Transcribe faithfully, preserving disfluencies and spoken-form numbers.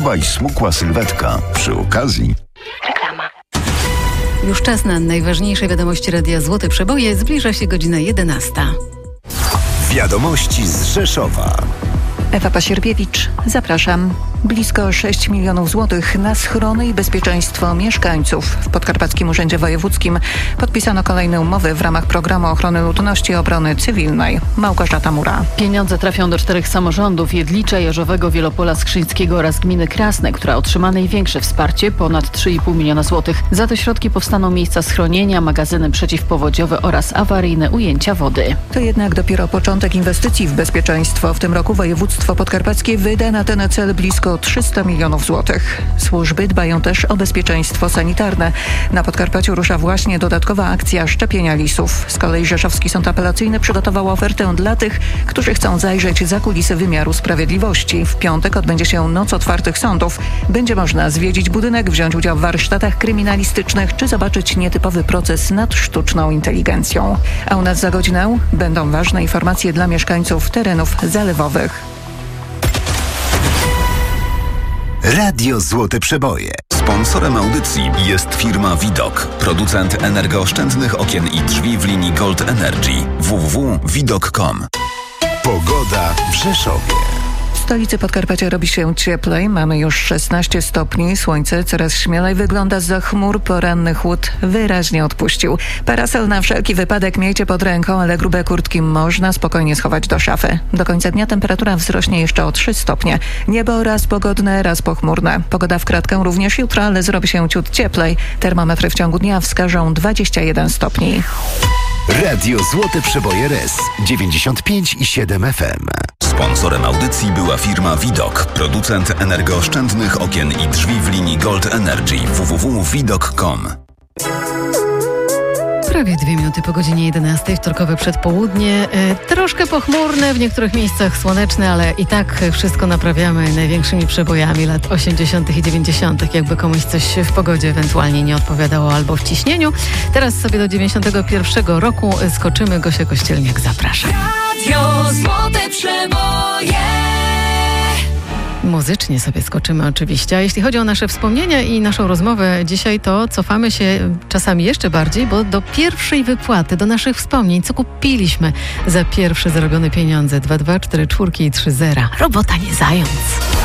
kolorowa i smukła sylwetka. Przy okazji... Reklama. Już czas na najważniejsze wiadomości Radia Złote Przeboje. Zbliża się godzina jedenasta. Wiadomości z Rzeszowa. Ewa Pasierbiewicz, zapraszam. Blisko sześć milionów złotych na schrony i bezpieczeństwo mieszkańców. W Podkarpackim Urzędzie Wojewódzkim podpisano kolejne umowy w ramach Programu Ochrony Ludności i Obrony Cywilnej. Małgorzata Mura. Pieniądze trafią do czterech samorządów: Jedlicza, Jeżowego, Wielopola Skrzyńskiego oraz gminy Krasne, która otrzyma największe wsparcie, ponad trzy i pół miliona złotych. Za te środki powstaną miejsca schronienia, magazyny przeciwpowodziowe oraz awaryjne ujęcia wody. To jednak dopiero początek inwestycji w bezpieczeństwo. W tym roku województwo podkarpackie wyda na ten cel blisko trzysta milionów złotych. Służby dbają też o bezpieczeństwo sanitarne. Na Podkarpaciu rusza właśnie dodatkowa akcja szczepienia lisów. Z kolei Rzeszowski Sąd Apelacyjny przygotował ofertę dla tych, którzy chcą zajrzeć za kulisy wymiaru sprawiedliwości. W piątek odbędzie się Noc Otwartych Sądów. Będzie można zwiedzić budynek, wziąć udział w warsztatach kryminalistycznych czy zobaczyć nietypowy proces nad sztuczną inteligencją. A u nas za godzinę będą ważne informacje dla mieszkańców terenów zalewowych. Radio Złote Przeboje. Sponsorem audycji jest firma Widok, producent energooszczędnych okien i drzwi w linii Gold Energy. w w w kropka widok kropka com. Pogoda w Rzeszowie. W stolicy Podkarpacia robi się cieplej. Mamy już szesnaście stopni. Słońce coraz śmielej wygląda zza chmur. Poranny chłód wyraźnie odpuścił. Parasol na wszelki wypadek miejcie pod ręką, ale grube kurtki można spokojnie schować do szafy. Do końca dnia temperatura wzrośnie jeszcze o trzy stopnie. Niebo raz pogodne, raz pochmurne. Pogoda w kratkę również jutro, ale zrobi się ciut cieplej. Termometry w ciągu dnia wskażą dwadzieścia jeden stopni. Radio Złote Przeboje R E S dziewięćdziesiąt pięć i siedem F M. Sponsorem audycji była firma Widok, producent energooszczędnych okien i drzwi w linii Gold Energy. w w w kropka widok kropka com. Prawie dwie minuty po godzinie jedenastej, wtorkowe przedpołudnie. E, troszkę pochmurne, w niektórych miejscach słoneczne, ale i tak wszystko naprawiamy największymi przebojami lat osiemdziesiątych i dziewięćdziesiątych. Jakby komuś coś w pogodzie ewentualnie nie odpowiadało albo w ciśnieniu. Teraz sobie do dziewięćdziesiątego pierwszego roku skoczymy. Gosia Kościelniak, zapraszam. Radio Złote Przeboje. Muzycznie sobie skoczymy oczywiście. A jeśli chodzi o nasze wspomnienia i naszą rozmowę dzisiaj, to cofamy się czasami jeszcze bardziej, bo do pierwszej wypłaty, do naszych wspomnień, co kupiliśmy za pierwsze zarobione pieniądze. dwa dwa cztery cztery i trzy zera. Robota nie zając.